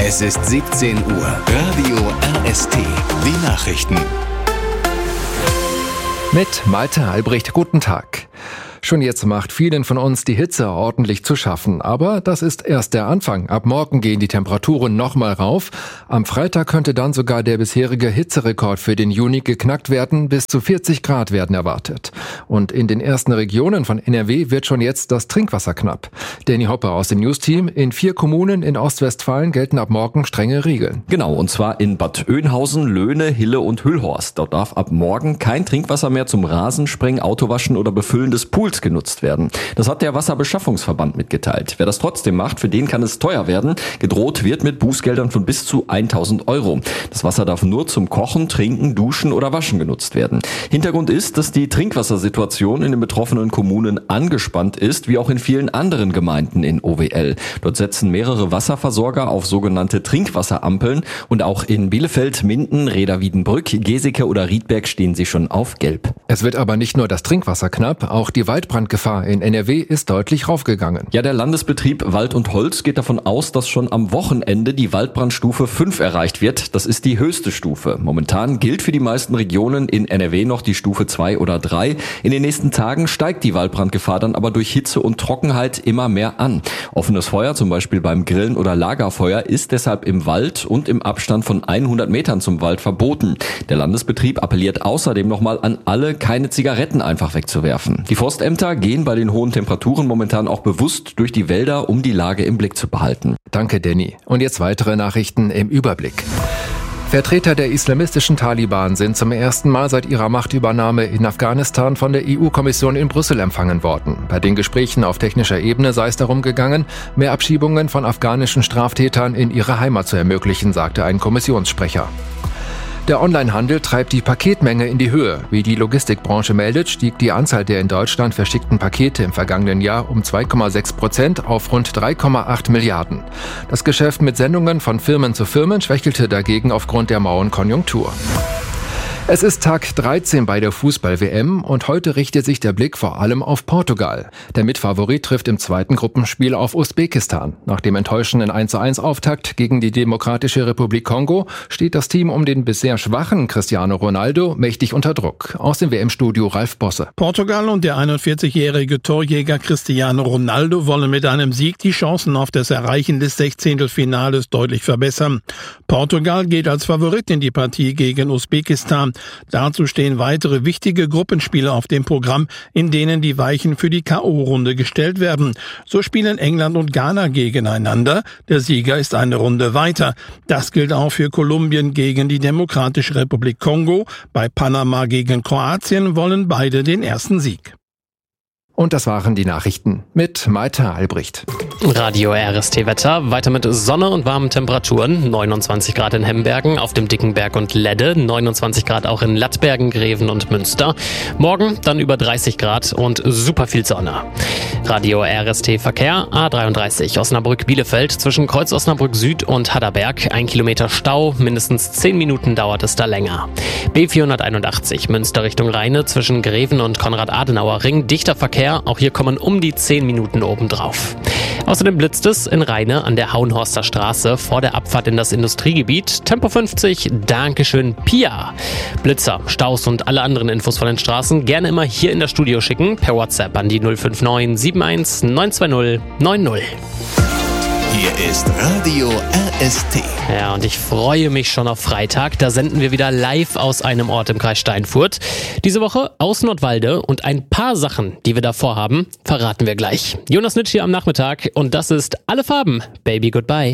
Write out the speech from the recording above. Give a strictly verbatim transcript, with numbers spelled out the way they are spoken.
Es ist siebzehn Uhr. Radio R S T. Die Nachrichten. Mit Malte Albrecht, guten Tag. Schon jetzt macht vielen von uns die Hitze ordentlich zu schaffen. Aber das ist erst der Anfang. Ab morgen gehen die Temperaturen nochmal rauf. Am Freitag könnte dann sogar der bisherige Hitzerekord für den Juni geknackt werden. Bis zu vierzig Grad werden erwartet. Und in den ersten Regionen von N R W wird schon jetzt das Trinkwasser knapp. Danny Hoppe aus dem News-Team. In vier Kommunen in Ostwestfalen gelten ab morgen strenge Regeln. Genau, und zwar in Bad Oeynhausen, Löhne, Hille und Hüllhorst. Dort darf ab morgen kein Trinkwasser mehr zum Rasensprengen, Autowaschen oder Befüllen des Pools genutzt werden. Das hat der Wasserbeschaffungsverband mitgeteilt. Wer das trotzdem macht, für den kann es teuer werden. Gedroht wird mit Bußgeldern von bis zu tausend Euro. Das Wasser darf nur zum Kochen, Trinken, Duschen oder Waschen genutzt werden. Hintergrund ist, dass die Trinkwassersituation in den betroffenen Kommunen angespannt ist, wie auch in vielen anderen Gemeinden in O W L. Dort setzen mehrere Wasserversorger auf sogenannte Trinkwasserampeln und auch in Bielefeld, Minden, Reda-Wiedenbrück, Geseke oder Riedberg stehen sie schon auf Gelb. Es wird aber nicht nur das Trinkwasser knapp, auch die Waldbrandgefahr in N R W ist deutlich raufgegangen. Ja, der Landesbetrieb Wald und Holz geht davon aus, dass schon am Wochenende die Waldbrandstufe fünf erreicht wird. Das ist die höchste Stufe. Momentan gilt für die meisten Regionen in N R W noch die Stufe zwei oder drei. In den nächsten Tagen steigt die Waldbrandgefahr dann aber durch Hitze und Trockenheit immer mehr an. Offenes Feuer, zum Beispiel beim Grillen oder Lagerfeuer, ist deshalb im Wald und im Abstand von hundert Metern zum Wald verboten. Der Landesbetrieb appelliert außerdem nochmal an alle, keine Zigaretten einfach wegzuwerfen. Die Forstämter gehen bei den hohen Temperaturen momentan auch bewusst durch die Wälder, um die Lage im Blick zu behalten. Danke, Danny. Und jetzt weitere Nachrichten im Überblick. Vertreter der islamistischen Taliban sind zum ersten Mal seit ihrer Machtübernahme in Afghanistan von der E U-Kommission in Brüssel empfangen worden. Bei den Gesprächen auf technischer Ebene sei es darum gegangen, mehr Abschiebungen von afghanischen Straftätern in ihre Heimat zu ermöglichen, sagte ein Kommissionssprecher. Der Onlinehandel treibt die Paketmenge in die Höhe. Wie die Logistikbranche meldet, stieg die Anzahl der in Deutschland verschickten Pakete im vergangenen Jahr um zwei Komma sechs Prozent auf rund drei Komma acht Milliarden. Das Geschäft mit Sendungen von Firmen zu Firmen schwächelte dagegen aufgrund der mauen Konjunktur. Es ist Tag dreizehn bei der Fußball-W M und heute richtet sich der Blick vor allem auf Portugal. Der Mitfavorit trifft im zweiten Gruppenspiel auf Usbekistan. Nach dem enttäuschenden eins zu eins Auftakt gegen die Demokratische Republik Kongo steht das Team um den bisher schwachen Cristiano Ronaldo mächtig unter Druck. Aus dem W M-Studio Ralf Bosse. Portugal und der einundvierzigjährige Torjäger Cristiano Ronaldo wollen mit einem Sieg die Chancen auf das Erreichen des Sechzehntelfinales deutlich verbessern. Portugal geht als Favorit in die Partie gegen Usbekistan. Dazu stehen weitere wichtige Gruppenspiele auf dem Programm, in denen die Weichen für die K O-Runde gestellt werden. So spielen England und Ghana gegeneinander. Der Sieger ist eine Runde weiter. Das gilt auch für Kolumbien gegen die Demokratische Republik Kongo. Bei Panama gegen Kroatien wollen beide den ersten Sieg. Und das waren die Nachrichten mit Malte Albrecht. Radio R S T Wetter, weiter mit Sonne und warmen Temperaturen. neunundzwanzig Grad in Hembergen, auf dem Dickenberg und Ledde, neunundzwanzig Grad auch in Lattbergen, Greven und Münster. Morgen dann über dreißig Grad und super viel Sonne. Radio R S T Verkehr, A dreiunddreißig Osnabrück-Bielefeld zwischen Kreuz Osnabrück Süd und Hadderberg. Ein Kilometer Stau, mindestens zehn Minuten dauert es da länger. B vierhunderteinundachtzig Münster Richtung Rheine zwischen Greven und Konrad-Adenauer-Ring, dichter Verkehr. Auch hier kommen um die zehn Minuten obendrauf. Außerdem blitzt es in Rheine an der Hauenhorster Straße vor der Abfahrt in das Industriegebiet. Tempo fünfzig, Dankeschön, Pia. Blitzer, Staus und alle anderen Infos von den Straßen gerne immer hier in das Studio schicken, per WhatsApp an die null fünf neun sieben eins neun zwei null neun null. Hier ist Radio R S T. Ja, und ich freue mich schon auf Freitag. Da senden wir wieder live aus einem Ort im Kreis Steinfurt. Diese Woche aus Nordwalde und ein paar Sachen, die wir da vorhaben, verraten wir gleich. Jonas Nitsch hier am Nachmittag und das ist Alle Farben, Baby Goodbye.